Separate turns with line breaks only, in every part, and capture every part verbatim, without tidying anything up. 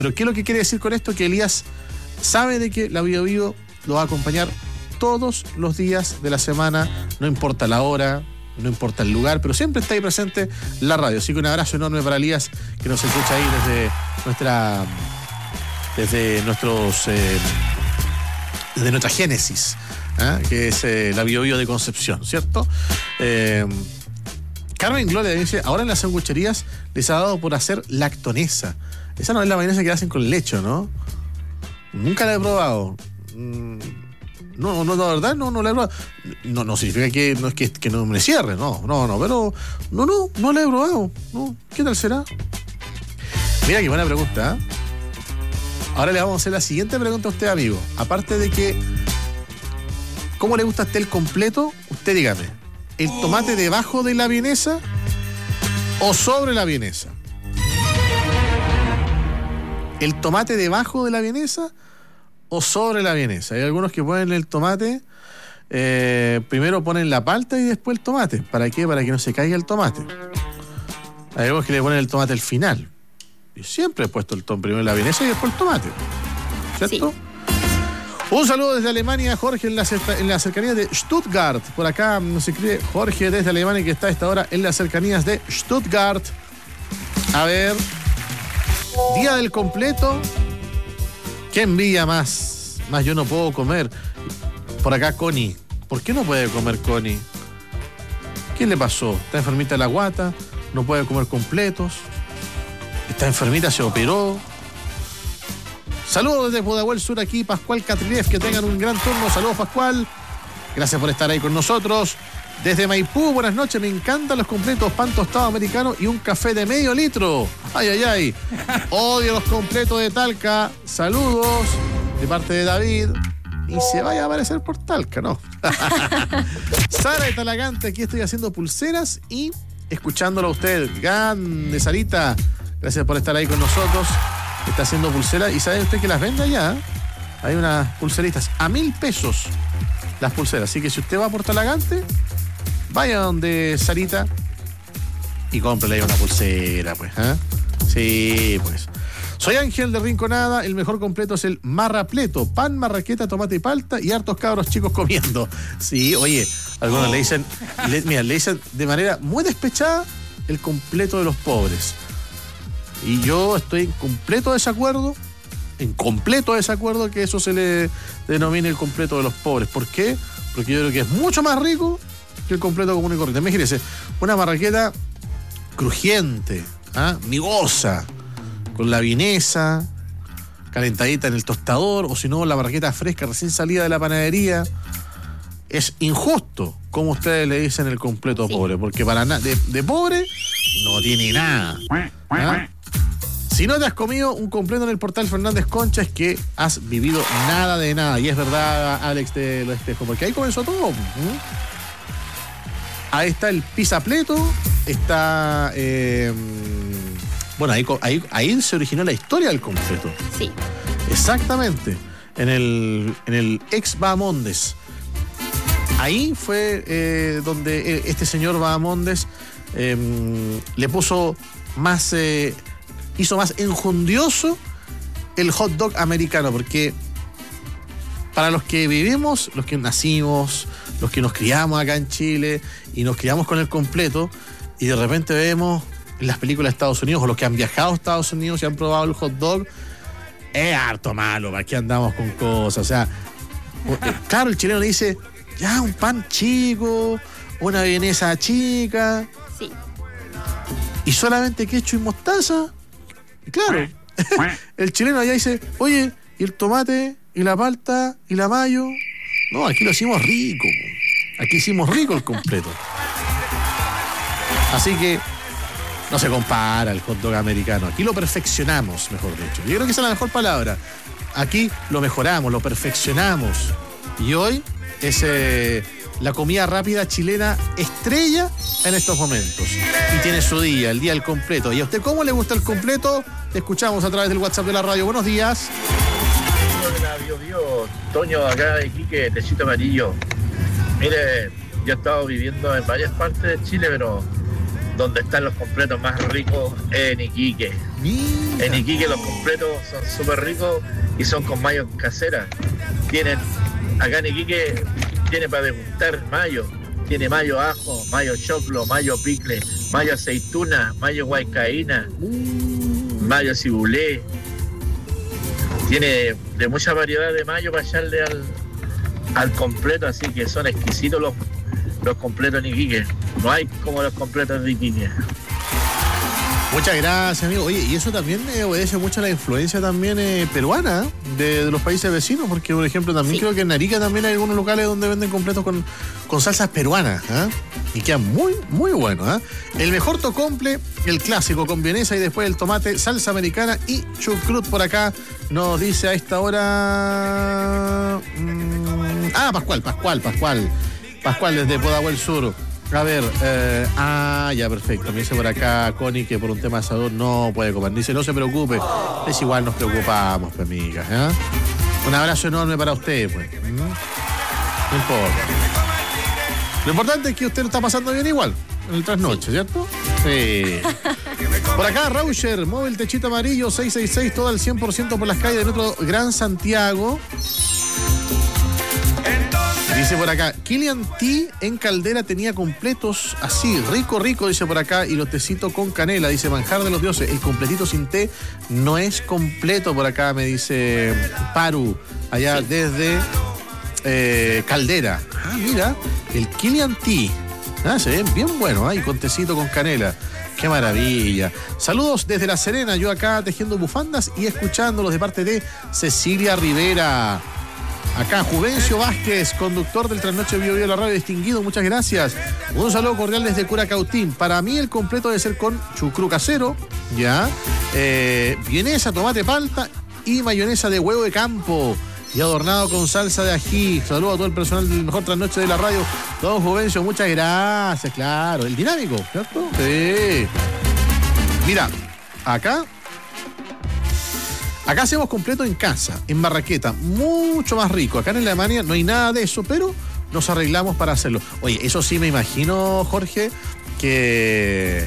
Pero ¿qué es lo que quiere decir con esto? Que Elías sabe de que la Bio Bio lo va a acompañar todos los días de la semana, no importa la hora, no importa el lugar, pero siempre está ahí presente la radio. Así que un abrazo enorme para Elías, que nos escucha ahí desde nuestra desde nuestros eh, desde nuestra génesis, ¿eh? Que es eh, la Bio Bio de Concepción, ¿cierto? Eh, Carmen Gloria dice, ahora en las sangucherías les ha dado por hacer lactonesa. Esa no es la mayonesa que hacen con leche, ¿no? Nunca la he probado. No, no, la verdad, no, no la he probado. No, no significa que no es que, que no me cierre, no, no, no, pero no, no, no la he probado. No. ¿Qué tal será? Mira qué buena pregunta, ¿eh? Ahora le vamos a hacer la siguiente pregunta a usted, amigo. Aparte de que, ¿cómo le gusta a usted el completo? Usted dígame, ¿el tomate debajo de la vienesa o sobre la vienesa? ¿El tomate debajo de la vienesa o sobre la vienesa? Hay algunos que ponen el tomate, eh, primero ponen la palta y después el tomate. ¿Para qué? Para que no se caiga el tomate. Hay algunos que le ponen el tomate al final. Yo siempre he puesto el tomate primero la vienesa y después el tomate, ¿cierto? Sí. Un saludo desde Alemania, Jorge, en la, en la cercanía de Stuttgart. Por acá nos escribe Jorge desde Alemania, que está a esta hora en las cercanías de Stuttgart. A ver... Día del completo. ¿Qué envidia más? Más yo no puedo comer. Por acá Connie. ¿Por qué no puede comer Connie? ¿Qué le pasó? ¿Está enfermita de la guata? ¿No puede comer completos? ¿Está enfermita? ¿Se operó? Saludos desde Pudahuel Sur aquí, Pascual Catrilev. Que tengan un gran turno. Saludos, Pascual. Gracias por estar ahí con nosotros. Desde Maipú, buenas noches, me encantan los completos, pan tostado americano y un café de medio litro. Ay, ay, ay. Odio los completos de Talca. Saludos de parte de David. Y se vaya a aparecer por Talca, ¿no? Sara de Talagante, aquí estoy haciendo pulseras y escuchándolo a usted. Grande, Sarita. Gracias por estar ahí con nosotros. Está haciendo pulseras y sabe usted que las vende allá. Hay unas pulseritas a mil pesos las pulseras. Así que si usted va por Talagante, vaya donde Sarita y cómprele ahí una pulsera, pues, ¿eh? Sí, pues. Soy Ángel de Rinconada, el mejor completo es el marrapleto, pan, marraqueta, tomate y palta y hartos cabros chicos comiendo. Sí, oye, algunos oh. le dicen, le, mira, le dicen de manera muy despechada el completo de los pobres. Y yo estoy en completo desacuerdo, en completo desacuerdo que eso se le denomine el completo de los pobres. ¿Por qué? Porque yo creo que es mucho más rico que el completo común y corriente. Imagínense, una marraqueta crujiente, ¿ah? migosa, con la vienesa calentadita en el tostador, o si no, la marraqueta fresca recién salida de la panadería. Es injusto como ustedes le dicen el completo sí. pobre, porque para na- de, de pobre no tiene nada, ¿ah? Si no te has comido un completo en el portal Fernández Concha, es que has vivido nada de nada. Y es verdad, Alex de Los Espejos, porque ahí comenzó todo. ¿eh? Ahí está el pisapleto, está... Eh, bueno, ahí, ahí, ahí se originó la historia del completo.
Sí.
Exactamente. En el, en el ex Bahamondes. Ahí fue eh, donde este señor Bahamondes eh, le puso más... Eh, hizo más enjundioso el hot dog americano, porque para los que vivimos, los que nacimos, los que nos criamos acá en Chile y nos criamos con el completo y de repente vemos en las películas de Estados Unidos o los que han viajado a Estados Unidos y han probado el hot dog, es harto malo, ¿para qué andamos con cosas? O sea, claro, el chileno le dice, ya, un pan chico, una vienesa chica.
Sí.
Y solamente ketchup y mostaza. Y claro, el chileno allá dice, oye, ¿y el tomate? ¿Y la palta? ¿Y la mayo? No, aquí lo hicimos rico. Aquí hicimos rico el completo. Así que no se compara el hot dog americano. Aquí lo perfeccionamos, mejor dicho. Yo creo que esa es la mejor palabra. Aquí lo mejoramos, lo perfeccionamos. Y hoy es eh, la comida rápida chilena estrella en estos momentos. Y tiene su día, el día del completo. ¿Y a usted cómo le gusta el completo? Te escuchamos a través del WhatsApp de la radio. Buenos días.
Bio Bio, Toño acá de Iquique, Tecito Amarillo. Mire, yo he estado viviendo en varias partes de Chile, pero donde están los completos más ricos es en Iquique.
Mira.
En Iquique los completos son súper ricos y son con mayo casera. Tienen, acá en Iquique tiene para degustar mayo. Tiene mayo ajo, mayo choclo, mayo picle, mayo aceituna, mayo huaycaína, mayo cibulé. Tiene de mucha variedad de mayo para echarle al, al completo, así que son exquisitos los, los completos en Iquique. No hay como los completos de Iquique.
Muchas gracias, amigo. Oye, y eso también eh, obedece mucho a la influencia también eh, peruana de, de los países vecinos, porque, por ejemplo, también sí. Creo que en Arica también hay algunos locales donde venden completos con, con salsas peruanas, ¿eh? Y quedan muy, muy buenos, ¿eh? El mejor tocomple, el clásico con vienesa y después el tomate, salsa americana y chucrut por acá, nos dice a esta hora... Mmm, ah, Pascual, Pascual, Pascual. Pascual desde Pudahuel Sur. A ver, eh, ah, ya, perfecto. Me dice por acá Connie que por un tema de salud no puede comer. Dice, no se preocupe. Es igual, nos preocupamos, pues, amigas, ¿eh? Un abrazo enorme para usted, pues. ¿Mm? No importa. Lo importante es que usted lo está pasando bien igual, en el trasnoche, sí. ¿Cierto? Sí. Por acá, Rauscher, móvil techito amarillo, seis seis seis, todo al cien por ciento por las calles de nuestro Gran Santiago. Dice por acá, Kilian T en Caldera tenía completos así, rico, rico, dice por acá, y los tecitos con canela, dice manjar de los dioses. El completito sin té no es completo, por acá me dice Paru, allá sí. Desde eh, Caldera. Ah, mira, el Kilian T. Ah, se ven bien bueno, ¿eh? Y con tecito con canela. ¡Qué maravilla! Saludos desde La Serena, yo acá tejiendo bufandas y escuchándolos de parte de Cecilia Rivera. Acá, Juvencio Vázquez, conductor del Trasnoche Bio Bio de la radio, distinguido, muchas gracias. Un saludo cordial desde Curacautín. Para mí el completo debe ser con chucrú casero, ya, eh, vienesa, tomate palta y mayonesa de huevo de campo. Y adornado con salsa de ají. Saludo a todo el personal del mejor Trasnoche de la radio. Don Juvencio, muchas gracias, claro. El dinámico, ¿cierto? Sí. Mira, acá... Acá hacemos completo en casa, en barraqueta, mucho más rico. Acá en Alemania no hay nada de eso, pero nos arreglamos para hacerlo. Oye, eso sí me imagino, Jorge, que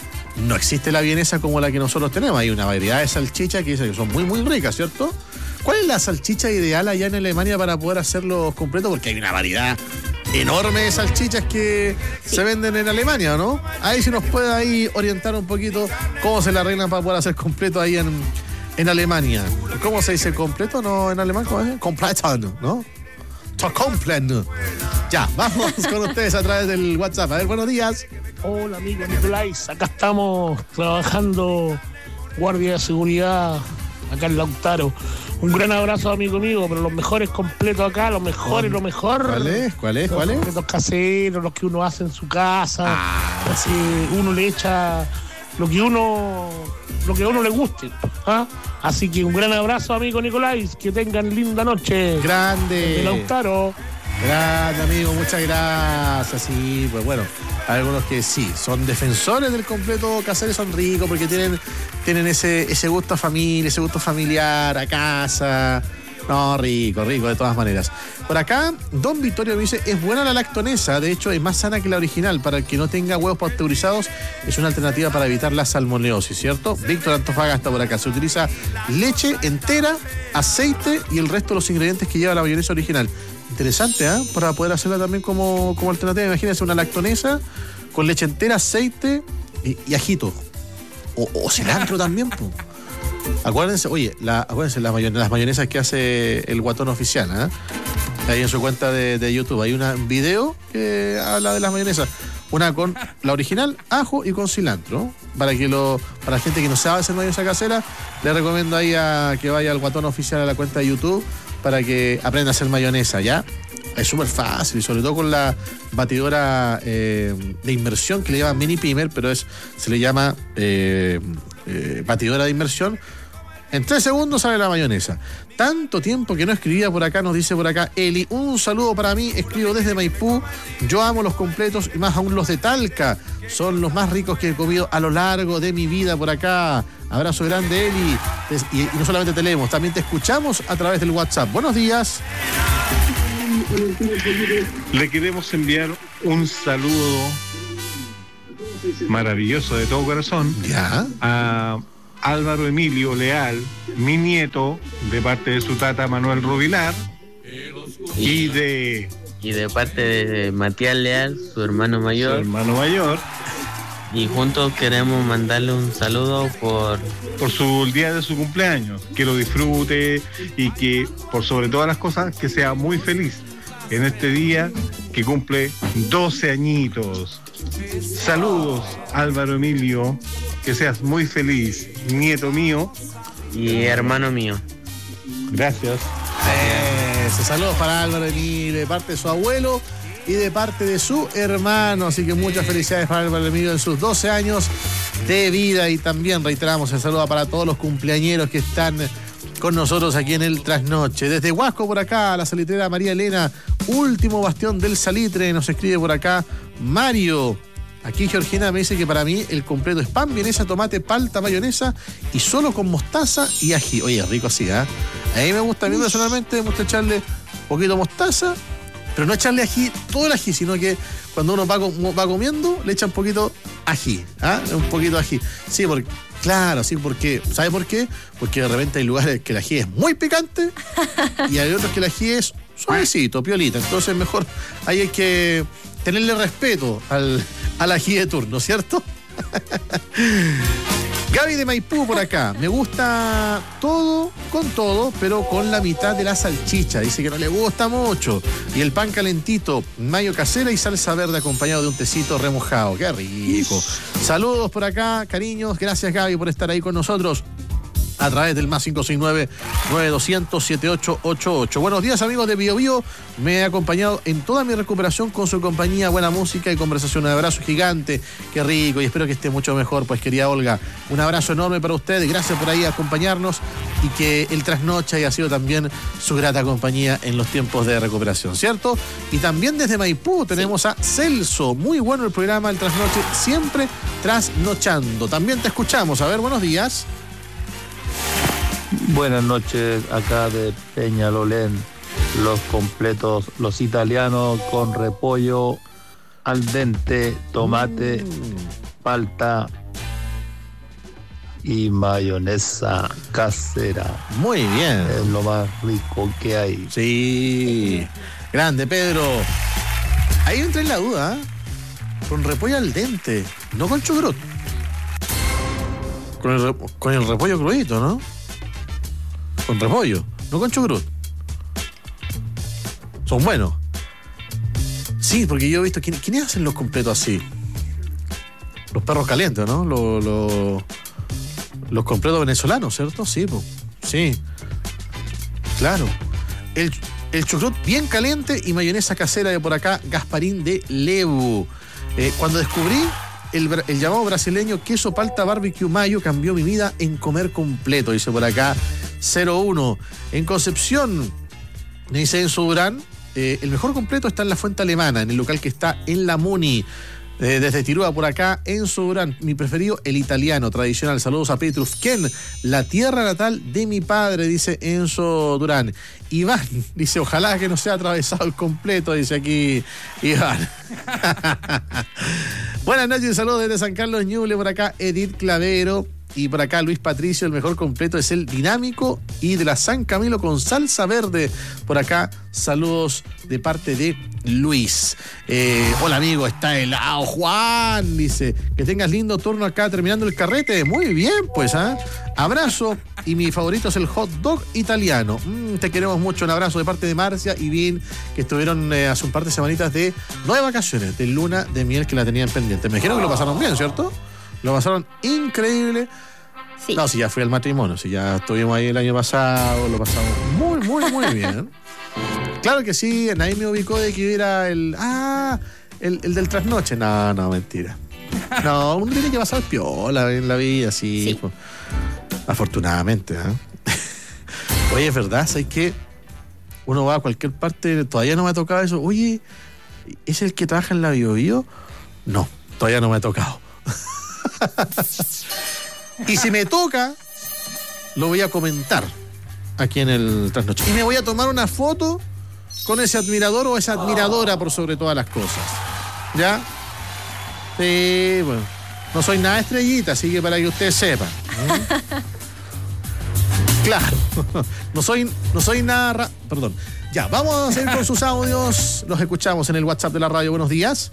no existe la vienesa como la que nosotros tenemos. Hay una variedad de salchichas que son muy, muy ricas, ¿cierto? ¿Cuál es la salchicha ideal allá en Alemania para poder hacerlos completos? Porque hay una variedad enorme de salchichas que sí. Se venden en Alemania, ¿no? Ahí si nos puede ahí orientar un poquito cómo se la arreglan para poder hacer completo ahí en... En Alemania. ¿Cómo se dice completo? ¿No en alemán? ¿Cómo es? Completo, ¿no? To completo. Ya, vamos con ustedes a través del WhatsApp. A ver, buenos días.
Hola, amigo Nicolás. Acá estamos trabajando guardia de seguridad acá en Lautaro. Un gran abrazo, amigo mío, pero los mejores completos acá, los mejores, lo mejor.
¿Cuál es? ¿Cuál es?
Los
¿Cuál es?
completos caseros, los que uno hace en su casa.
Ah,
los que uno le echa lo que uno... lo que a uno le guste, ¿ah? Así que un gran abrazo, amigo Nicolás, que tengan linda noche.
Grande.
De Lautaro.
Grande, amigo, muchas gracias. Sí, pues bueno, hay algunos que sí, son defensores del completo casero, son ricos porque tienen, tienen ese, ese gusto a familia, ese gusto familiar, a casa. No, rico, rico, de todas maneras. Por acá, Don Vittorio me dice, es buena la lactonesa, de hecho es más sana que la original, para el que no tenga huevos pasteurizados, es una alternativa para evitar la salmonelosis, ¿cierto? Víctor Antofagasta por acá, se utiliza leche entera, aceite y el resto de los ingredientes que lleva la mayonesa original. Interesante, ¿eh? Para poder hacerla también como, como alternativa, imagínense una lactonesa con leche entera, aceite y, y ajito. O, o cilantro también, pues. Acuérdense, oye, la, acuérdense las, mayone- las mayonesas que hace el Guatón Oficial, ¿eh? Ahí en su cuenta de, de YouTube hay un video que habla de las mayonesas. Una con la original, ajo y con cilantro. Para que lo, para la gente que no sabe hacer mayonesa casera, le recomiendo ahí a que vaya al Guatón Oficial a la cuenta de YouTube para que aprenda a hacer mayonesa, ¿ya? Es súper fácil, y sobre todo con la batidora eh, de inmersión que le llaman mini pimer, pero es se le llama eh, eh, batidora de inmersión. En tres segundos sale la mayonesa. Tanto tiempo que no escribía por acá, nos dice por acá Eli. Un saludo para mí, escribo desde Maipú. Yo amo los completos y más aún los de Talca. Son los más ricos que he comido a lo largo de mi vida por acá. Abrazo grande, Eli. Y, y no solamente te leemos, también te escuchamos a través del WhatsApp. Buenos días.
Le queremos enviar un saludo maravilloso de todo corazón.
Ya.
A Álvaro Emilio Leal, mi nieto, de parte de su tata Manuel Rubilar, y de...
Y de parte de Matías Leal, su hermano mayor.
Su hermano mayor.
Y juntos queremos mandarle un saludo por...
Por su el día de su cumpleaños. Que lo disfrute y que, por sobre todas las cosas, que sea muy feliz en este día que cumple doce añitos. Saludos, Álvaro Emilio. Que seas muy feliz, nieto mío.
Y hermano mío.
Gracias.
Ese saludos para Álvaro Emilio, de parte de su abuelo y de parte de su hermano. Así que muchas felicidades para Álvaro Emilio en sus doce años de vida. Y también reiteramos el saludo para todos los cumpleañeros que están con nosotros aquí en el Trasnoche. Desde Huasco por acá, la salitrera María Elena, último bastión del salitre, nos escribe por acá Mario. Aquí Georgina me dice que para mí el completo es pan, vienesa, tomate, palta, mayonesa y solo con mostaza y ají. Oye, rico así, ¿eh? A mí me gusta, a mí personalmente me gusta echarle un poquito de mostaza, pero no echarle ají, todo el ají, sino que cuando uno va, va comiendo, le echa un poquito ají, ¿ah? Un poquito de ají. Sí, porque, claro, sí, porque, ¿sabe por qué? Porque de repente hay lugares que el ají es muy picante y hay otros que el ají es suavecito, piolita. Entonces mejor ahí hay que tenerle respeto al, al ají de turno, ¿cierto? Gaby de Maipú por acá. Me gusta todo con todo, pero con la mitad de la salchicha. Dice que no le gusta mucho. Y el pan calentito, mayo casera y salsa verde acompañado de un tecito remojado. ¡Qué rico! Saludos por acá, cariños. Gracias, Gaby, por estar ahí con nosotros a través del más cinco seis nueve, nueve dos cero cero, siete ocho ocho ocho. Buenos días, amigos de Bio Bio. Me he acompañado en toda mi recuperación con su compañía, buena música y conversación. Un abrazo gigante, qué rico, y espero que esté mucho mejor, pues, querida Olga. Un abrazo enorme para usted, gracias por ahí acompañarnos y que el Trasnoche haya sido también su grata compañía en los tiempos de recuperación, ¿cierto? Y también desde Maipú tenemos a Celso. Muy bueno el programa El Trasnoche, siempre trasnochando. También te escuchamos. A ver, buenos días.
Buenas noches, acá de Peñalolén, los completos, los italianos con repollo al dente, tomate, mm. palta y mayonesa casera.
Muy bien.
Es lo más rico que hay.
Sí, grande Pedro. Ahí entré en la duda, ¿eh? Con repollo al dente, no con chucrut. Con el, con el repollo crudito, ¿no? Con repollo, no con chucrut. Son buenos. Sí, porque yo he visto... ¿Quiénes quién hacen los completos así? Los perros calientes, ¿no? Los, los, los completos venezolanos, ¿cierto? Sí, pues. Sí. Claro. El, el chucrut bien caliente y mayonesa casera de por acá, Gasparín de Lebu. Eh, cuando descubrí el, el llamado brasileño queso palta barbecue mayo, cambió mi vida en comer completo, dice por acá cero uno. En Concepción, me dice Enzo Durán, eh, el mejor completo está en la Fuente Alemana, en el local que está en la Muni. Eh, desde Tirúa por acá, Enzo Durán, mi preferido, el italiano tradicional. Saludos a Petrufquén, la tierra natal de mi padre, dice Enzo Durán. Iván dice, ojalá que no sea atravesado el completo, dice aquí Iván. Buenas noches, saludos desde San Carlos Ñuble, por acá Edith Clavero. Y por acá Luis Patricio, el mejor completo es el dinámico y de la San Camilo con salsa verde. Por acá, saludos de parte de Luis. Eh, hola amigo, está helado Juan, dice, que tengas lindo turno acá terminando el carrete. Muy bien, pues, ¿ah? ¿eh? Abrazo, y mi favorito es el hot dog italiano. Mm, te queremos mucho, un abrazo de parte de Marcia y Vin, que estuvieron eh, hace un par de semanitas de, no de vacaciones, de luna de miel que la tenían pendiente. Me dijeron que lo pasaron bien, ¿cierto? Lo pasaron increíble. Sí. No, si ya fui al matrimonio, si ya estuvimos ahí el año pasado, lo pasamos muy, muy, muy bien. Claro que sí, nadie me ubicó de que hubiera el... Ah, el, el del trasnoche. No, no, mentira. No, uno tiene que pasar piola en la vida, sí. sí. Pues, afortunadamente, ¿eh? Oye, es verdad, ¿sabes qué? Uno va a cualquier parte, todavía no me ha tocado eso. Oye, ¿es el que trabaja en la Bio Bio? No, todavía no me ha tocado. Y si me toca, lo voy a comentar aquí en el Trasnoche. Y me voy a tomar una foto con ese admirador o esa admiradora por sobre todas las cosas. ¿Ya? Sí, bueno. No soy nada estrellita, así que para que usted sepa. ¿eh? Claro. No soy, no soy nada... Ra- Perdón. Ya, vamos a seguir con sus audios. Los escuchamos en el WhatsApp de la radio. Buenos días.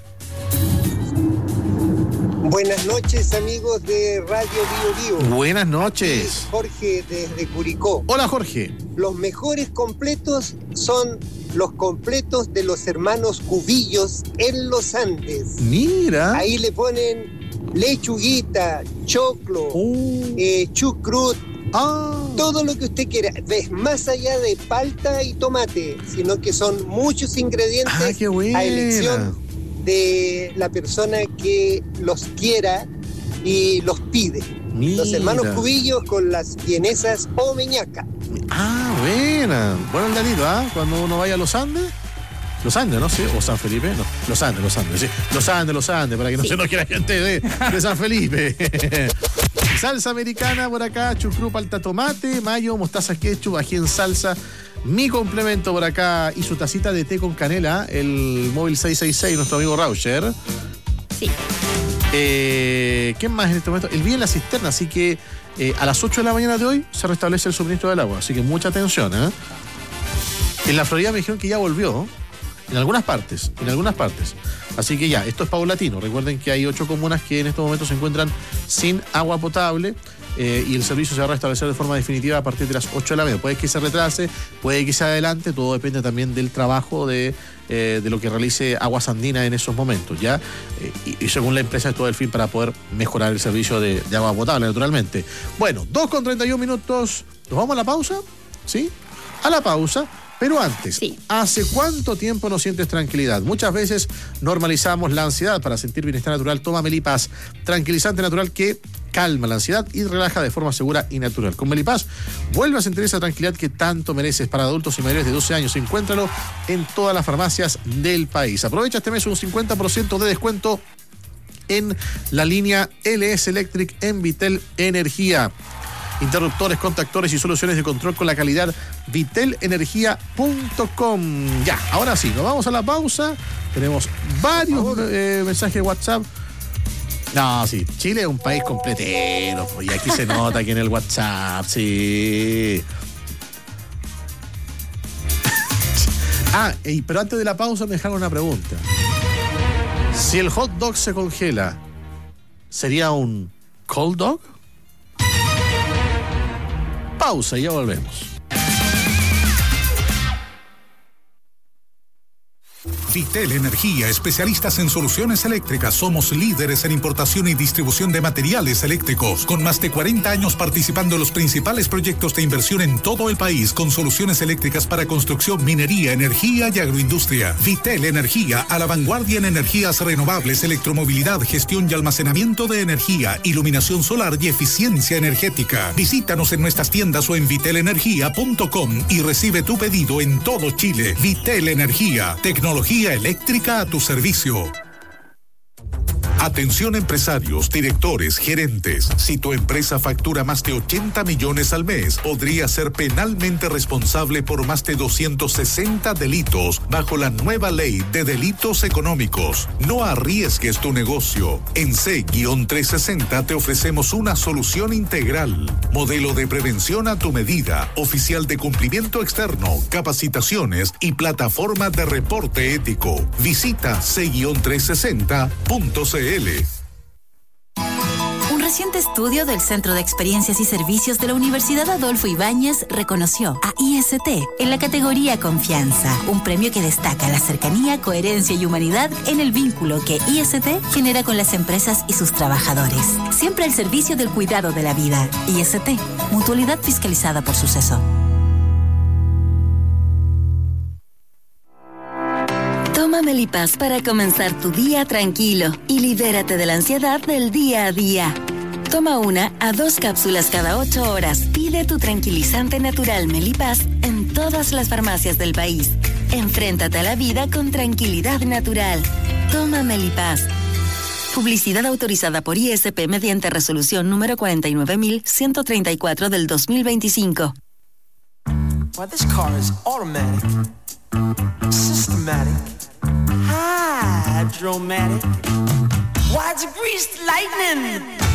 Buenas noches, amigos de Radio Bio Bio.
Buenas noches.
Jorge desde Curicó.
Hola, Jorge.
Los mejores completos son los completos de los hermanos Cubillos en los Andes.
Mira.
Ahí le ponen lechuguita, choclo,
Oh.
eh, chucrut,
Ah.
todo lo que usted quiera. Ves más allá de palta y tomate, sino que son muchos ingredientes
Ah, qué buena.
a elección de la persona que los quiera y los pide.
Mira.
Los hermanos Cubillos con las vienesas o meñaca.
Ah, buena. Bueno el delito, ¿ah? Cuando uno vaya a los Andes. Los Andes, ¿no? Sí, o San Felipe, no. Los Andes, los Andes, sí. Los Andes, los Andes, para que no
Sí.
se nos quiera gente de, de San Felipe. Salsa americana por acá, chucrú, palta, tomate, mayo, mostaza, ketchup, ají en salsa. Mi complemento por acá y su tacita de té con canela, el móvil seis seis seis, nuestro amigo Rauscher.
Sí.
Eh, ¿Qué más en este momento? El día en la cisterna, así que eh, a las ocho de la mañana de hoy se restablece el suministro del agua, así que mucha atención, ¿eh? En la Florida me dijeron que ya volvió, en algunas partes, en algunas partes. Así que ya, esto es paulatino. Recuerden que hay ocho comunas que en estos momentos se encuentran sin agua potable eh, y el servicio se va a restablecer de forma definitiva a partir de las ocho de la mañana. Puede que se retrase, puede que se adelante, todo depende también del trabajo de, eh, de lo que realice Aguas Andinas en esos momentos, ¿ya? Eh, y, y según la empresa es todo el fin para poder mejorar el servicio de, de agua potable, naturalmente. Bueno, dos con treinta y un minutos. ¿Nos vamos a la pausa? ¿Sí? A la pausa. Pero antes,
Sí.
¿hace cuánto tiempo no sientes tranquilidad? Muchas veces normalizamos la ansiedad. Para sentir bienestar natural, toma Melipaz, tranquilizante natural que calma la ansiedad y relaja de forma segura y natural. Con Melipaz, vuelve a sentir esa tranquilidad que tanto mereces. Para adultos y mayores de doce años, encuéntralo en todas las farmacias del país. Aprovecha este mes un cincuenta por ciento de descuento en la línea L S Electric en Vitel Energía. Interruptores, contactores y soluciones de control con la calidad vitel energía punto com. Ya, ahora sí, nos vamos a la pausa. Tenemos varios eh, mensajes de WhatsApp. No, sí, Chile es un país completero, pues, y aquí se nota aquí en el WhatsApp, sí. Ah, ey, pero antes de la pausa me dejaron una pregunta. Si el hot dog se congela, ¿sería un cold dog? Pausa y ya volvemos.
Vitel Energía, especialistas en soluciones eléctricas. Somos líderes en importación y distribución de materiales eléctricos. Con más de cuarenta años participando en los principales proyectos de inversión en todo el país, con soluciones eléctricas para construcción, minería, energía y agroindustria. Vitel Energía, a la vanguardia en energías renovables, electromovilidad, gestión y almacenamiento de energía, iluminación solar y eficiencia energética. Visítanos en nuestras tiendas o en vitel energía punto com y recibe tu pedido en todo Chile. Vitel Energía, tecnología eléctrica a tu servicio. Atención empresarios, directores, gerentes. Si tu empresa factura más de ochenta millones al mes, podría ser penalmente responsable por más de doscientos sesenta delitos bajo la nueva ley de delitos económicos. No arriesgues tu negocio. En C trescientos sesenta te ofrecemos una solución integral. Modelo de prevención a tu medida, oficial de cumplimiento externo, capacitaciones y plataforma de reporte ético. Visita C trescientos sesenta punto c l.
Un reciente estudio del Centro de Experiencias y Servicios de la Universidad Adolfo Ibáñez reconoció a I S T en la categoría Confianza, un premio que destaca la cercanía, coherencia y humanidad en el vínculo que I S T genera con las empresas y sus trabajadores. Siempre al servicio del cuidado de la vida. I S T, mutualidad fiscalizada por Suceso.
Toma Melipaz para comenzar tu día tranquilo y libérate de la ansiedad del día a día. Toma una a dos cápsulas cada ocho horas. Pide tu tranquilizante natural Melipaz en todas las farmacias del país. Enfréntate a la vida con tranquilidad natural. Toma Melipaz. Publicidad autorizada por I S P mediante resolución número cuarenta y nueve mil ciento treinta y cuatro del dos mil veinticinco.
Well, this car is automatic, systematic, hydromatic, Why it's greased lightning?